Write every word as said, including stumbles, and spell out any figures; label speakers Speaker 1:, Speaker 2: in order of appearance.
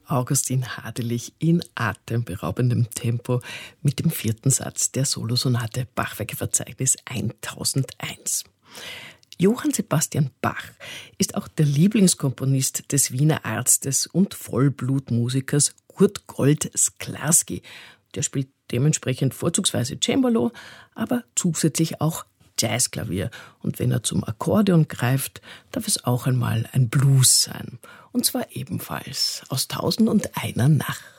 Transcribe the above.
Speaker 1: Augustin Hadelich in atemberaubendem Tempo mit dem vierten Satz der Solosonate Bachwerkeverzeichnis tausendeins. Johann Sebastian Bach ist auch der Lieblingskomponist des Wiener Arztes und Vollblutmusikers Kurt Gold Sklarski. Der spielt dementsprechend vorzugsweise Cembalo, aber zusätzlich auch Jazzklavier. Und wenn er zum Akkordeon greift, darf es auch einmal ein Blues sein. Und zwar ebenfalls aus Tausend und einer Nacht.